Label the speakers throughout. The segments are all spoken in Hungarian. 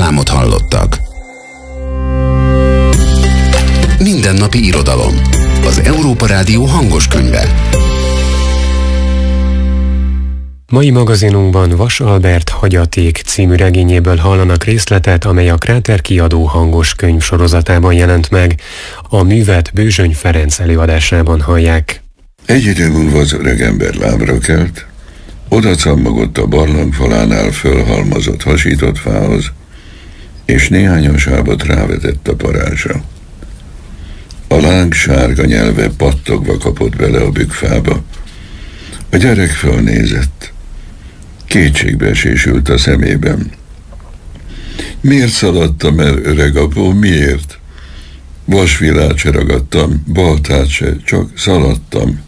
Speaker 1: számot hallottak. Mindennapi irodalom. Az Európa Rádió hangos könyve.
Speaker 2: Mai magazinunkban Vas Albert Hagyaték című regényéből hallanak részletet, amely a Kráter kiadó hangos könyv sorozatában jelent meg. A művet Bőzsöny Ferenc előadásában hallják.
Speaker 3: Egy idő múlva az öregember lábra kelt, oda cammogott a barlangfalánál fölhalmozott hasított fához, és néhány sábot rávetett a parázsra. A láng sárga nyelve pattogva kapott bele a bükkfába. A gyerek fölnézett. Kétségbeesés ült a szemében. Miért szaladtam el, öreg apó, miért? Vasvilát se ragadtam, baltát se, csak szaladtam.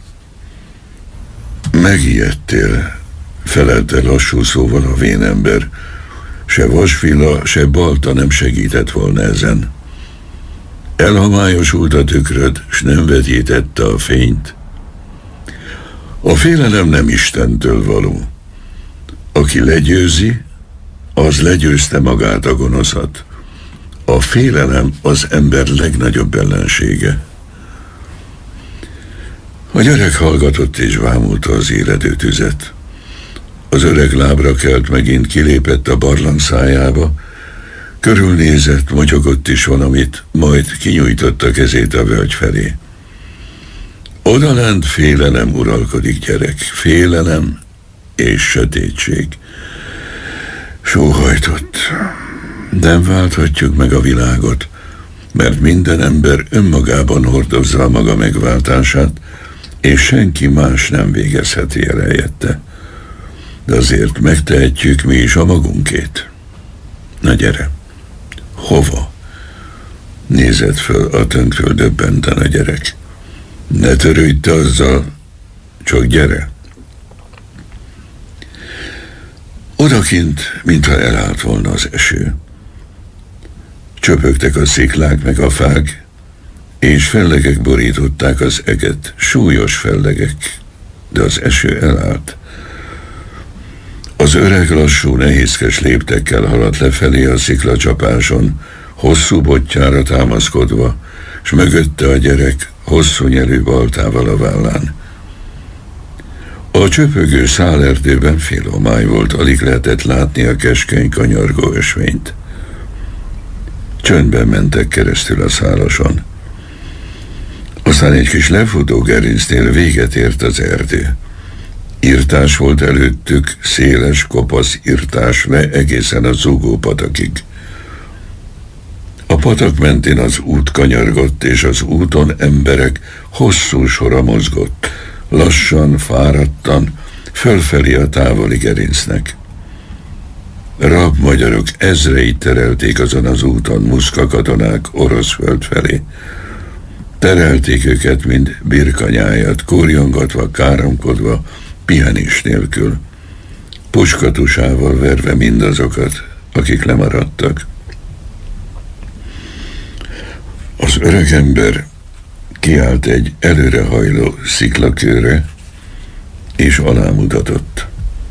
Speaker 3: Megijedtél, felelte lassú szóval a vénember. Se vasvila, se balta nem segített volna ezen. Elhomályosult a tükröd, s nem vetítette a fényt. A félelem nem Istentől való. Aki legyőzi, az legyőzte magát a gonoszat. A félelem az ember legnagyobb ellensége. A gyerek hallgatott és vámulta az éledő tüzet. Az öreg lábra kelt, megint kilépett a barlang szájába, körülnézett, motyogott is valamit, majd kinyújtotta kezét a völgy felé. Odalent félelem uralkodik, gyerek, félelem és sötétség. Sóhajtott. Nem válthatjuk meg a világot, mert minden ember önmagában hordozza a maga megváltását, és senki más nem végezheti el helyette. De azért megtehetjük mi is a magunkét. Na gyere! Hova? Nézett föl a tönkről döbbenten a gyerek. Ne törődj te azzal, csak gyere. Odakint, mintha elállt volna az eső. Csöpögtek a sziklák meg a fák, és fellegek borították az eget, súlyos fellegek, de az eső elállt. Az öreg lassú, nehézkes léptekkel haladt lefelé a sziklacsapáson, hosszú botjára támaszkodva, s mögötte a gyerek hosszú nyelű baltával a vállán. A csöpögő szálerdőben fél homály volt, alig lehetett látni a keskeny kanyargó ösvényt. Csöndben mentek keresztül a szálason. Aztán egy kis lefutó gerincnél véget ért az erdő. Irtás volt előttük, széles, kopasz irtás le egészen a zúgó patakig. A patak mentén az út kanyargott, és az úton emberek hosszú sora mozgott, lassan, fáradtan, fölfelé a távoli gerincnek. Rabmagyarok ezreit terelték azon az úton, muszka katonák orosz föld felé. Terelték őket, mint birkanyájat, kórjongatva, káromkodva, pihenés nélkül, puskatusával verve mindazokat, akik lemaradtak. Az öregember kiállt egy előrehajló sziklakőre, és alámutatott.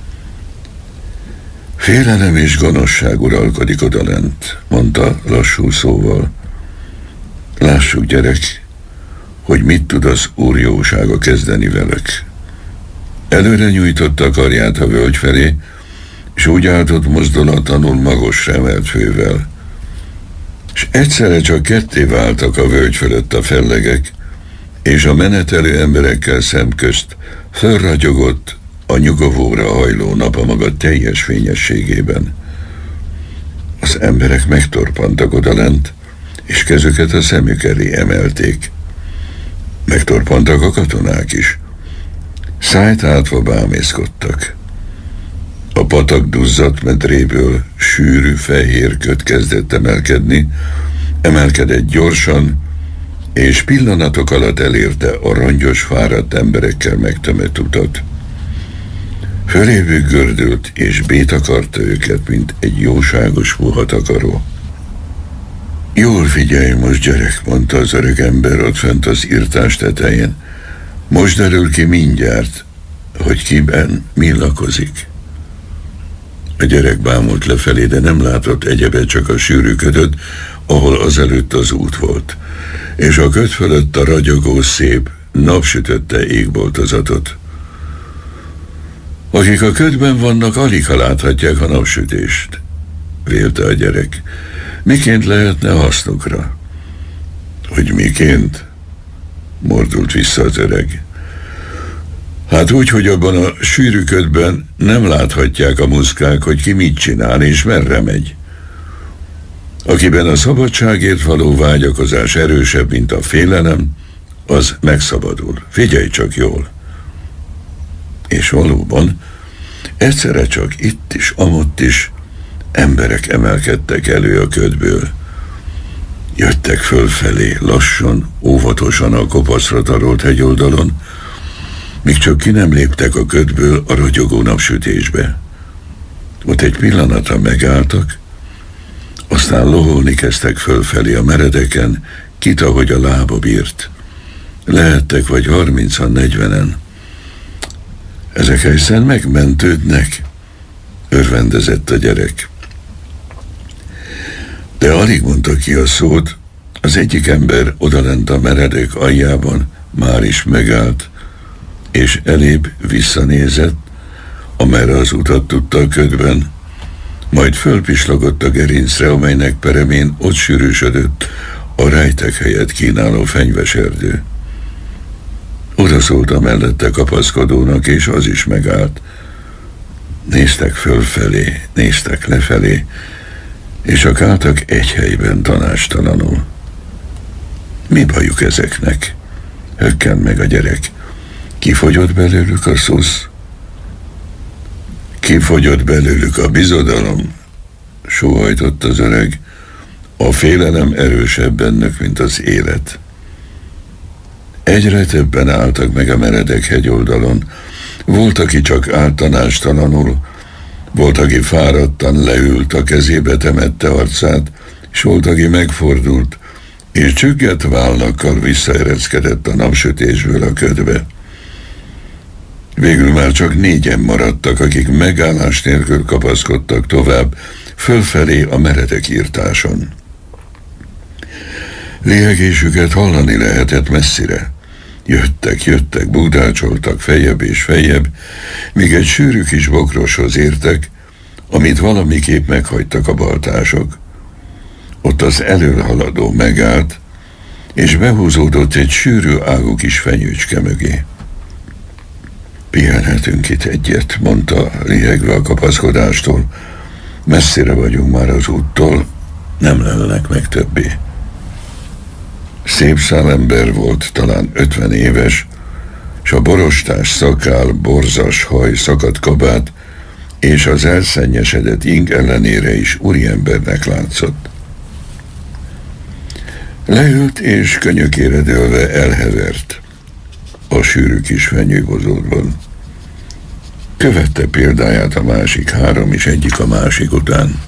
Speaker 3: Félelem és gonoszság uralkodik odalent, mondta lassú szóval. Lássuk, gyerek, hogy mit tud az Úr jósága kezdeni velük. Előre nyújtotta a karját a völgy felé, és úgy álltott mozdulatlanul magasra emelt fővel. És egyszerre csak ketté váltak a völgy fölött a fellegek, és a menetelő emberekkel szemközt fölragyogott a nyugovóra hajló nap a maga teljes fényességében. Az emberek megtorpantak odalent, és kezüket a szemük elé emelték. Megtorpantak a katonák is. Szájt átva bámészkodtak. A patak duzzadt medréből sűrű fehér köt kezdett emelkedett gyorsan, és pillanatok alatt elérte a rongyos, fáradt emberekkel megtömött utat. Fölévük gördült, és bétakarta őket, mint egy jóságos puhatakaró. Jól figyelj most, gyerek, mondta az öreg ember ott fent az irtás tetején. Most derül ki mindjárt, hogy kiben mi lakozik. A gyerek bámult lefelé, de nem látott egyebet, csak a sűrű ködöt, ahol azelőtt az út volt, és a köd fölött a ragyogó szép, napsütötte égboltozatot. Akik a ködben vannak, aligha láthatják a napsütést, vélte a gyerek. Miként lehetne hasznukra? Hogy miként? Mordult vissza az öreg. Hát úgy, hogy abban a sűrű ködben nem láthatják a muszkák, hogy ki mit csinál és merre megy. Akiben a szabadságért való vágyakozás erősebb, mint a félelem, az megszabadul. Figyelj csak jól! És valóban, egyszerre csak itt is, amott is emberek emelkedtek elő a ködből. Jöttek fölfelé, lassan, óvatosan a kopaszra tarolt hegyoldalon, míg csak ki nem léptek a ködből a ragyogó napsütésbe. Ott egy pillanatra megálltak, aztán loholni kezdtek fölfelé a meredeken, kit, ahogy a lába bírt. Lehettek vagy 30-an, 40-en. Ezek egyszer megmentődnek, örvendezett a gyerek. De alig mondta ki a szót, az egyik ember odalent a meredek aljában már is megállt, és elébb visszanézett, amerre az utat tudta a ködben, majd fölpislogott a gerincre, amelynek peremén ott sűrűsödött a rejtek helyet kínáló fenyves erdő. Oda szólt a mellette kapaszkodónak, és az is megállt. Néztek fölfelé, néztek lefelé, és csak álltak egy helyben tanástalanul. Mi bajuk ezeknek? Hökkent meg a gyerek. Kifogyott belőlük a szusz? Kifogyott belőlük a bizodalom? Sóhajtott az öreg. A félelem erősebb bennük, mint az élet. Egyre többen álltak meg a meredek hegyoldalon. Volt, aki csak állt tanástalanul, volt, aki fáradtan leült, a kezébe temette arcát, s volt, aki megfordult, és csüggett vállakkal visszaereszkedett a napsütésből a ködbe. Végül már csak 4-en maradtak, akik megállás nélkül kapaszkodtak tovább, fölfelé a meredek írtáson. Lélegésüket hallani lehetett messzire. Jöttek, bugdácsoltak feljebb és feljebb, míg egy sűrű kis bokroshoz értek, amit valamiképp meghagytak a baltások. Ott az előhaladó megállt, és behúzódott egy sűrű ágú kis fenyőcske mögé. Pihenhetünk itt egyet, mondta, lihegve a kapaszkodástól. Messzire vagyunk már az úttól, nem lelnek meg többé. Szép szálember volt, talán 50 éves, s a borostás szakál, borzas haj, szakadt kabát és az elszennyesedett ing ellenére is úriembernek látszott. Leült és könyökére dőlve elhevert a sűrű kis fenyőbozótban. Követte példáját a másik 3 is, egyik a másik után.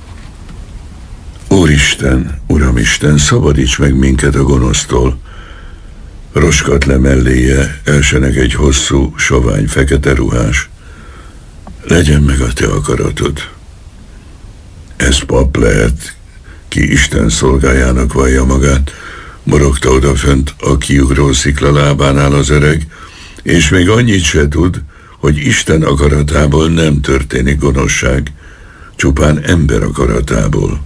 Speaker 3: Úristen, Uramisten, szabadíts meg minket a gonosztól! Roskat le melléje, elsenek egy hosszú, sovány, fekete ruhás. Legyen meg a te akaratod. Ez pap lehet, ki Isten szolgájának vallja magát, morogta odafönt a kiugró szikla lábánál az öreg, és még annyit se tud, hogy Isten akaratából nem történik gonoszság, csupán ember akaratából.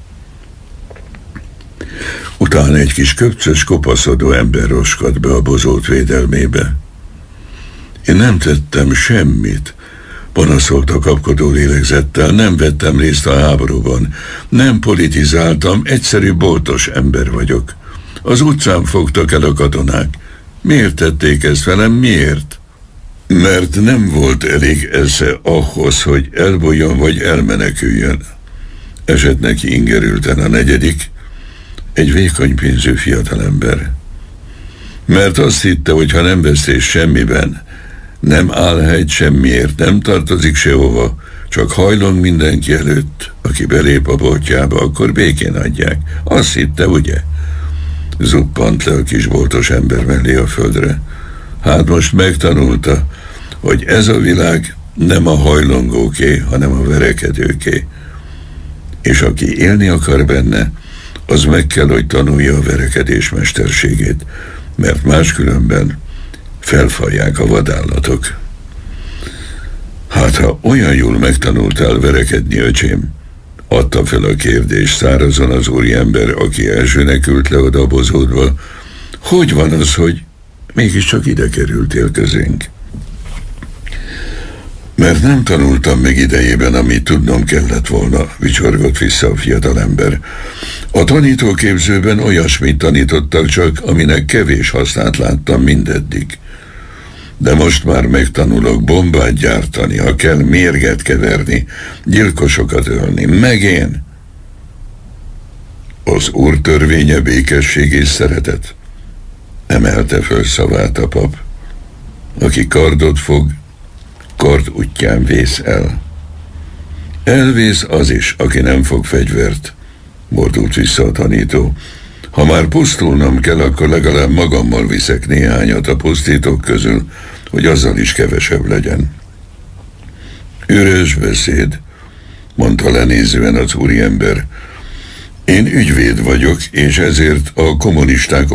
Speaker 3: Utána egy kis köpcös, kopaszodó ember roskadt be a bozót védelmébe. Én nem tettem semmit, panaszolta kapkodó lélegzettel, nem vettem részt a háborúban, nem politizáltam, egyszerű boltos ember vagyok. Az utcán fogtak el a katonák. Miért tették ezt velem, miért? Mert nem volt elég esze ahhoz, hogy elbújjon vagy elmeneküljön. Esett neki ingerülten a 4., egy vékony pénzű fiatalember. Mert azt hitte, hogy ha nem vesz részt semmiben, nem áll helyt semmiért, nem tartozik sehova, csak hajlong mindenki előtt, aki belép a boltjába, akkor békén adják. Azt hitte, ugye? Zuppant le a kisboltos ember mellé a földre. Hát most megtanulta, hogy ez a világ nem a hajlongóké, hanem a verekedőké. És aki élni akar benne, az meg kell, hogy tanulja a verekedés mesterségét, mert máskülönben felfalják a vadállatok. Hát, ha olyan jól megtanultál verekedni, öcsém, adta fel a kérdést szárazon az úriember, aki elsőnek ült le a dobozódba, hogy van az, hogy mégiscsak ide kerültél közénk? Mert nem tanultam meg idejében, amit tudnom kellett volna, vicsorgott vissza a fiatalember. A tanítóképzőben olyasmit tanítottak csak, aminek kevés hasznát láttam mindeddig. De most már megtanulok bombát gyártani, ha kell mérget keverni, gyilkosokat ölni, meg én. Az Úr törvénye békesség és szeretet. Emelte föl szavát a pap. Aki kardot fog, kard útján vész el. Elvész az is, aki nem fog fegyvert, mordult vissza a tanító. Ha már pusztulnom kell, akkor legalább magammal viszek néhányat a pusztítók közül, hogy azzal is kevesebb legyen. Üres beszéd, mondta lenézően az úriember. Én ügyvéd vagyok, és ezért a kommunisták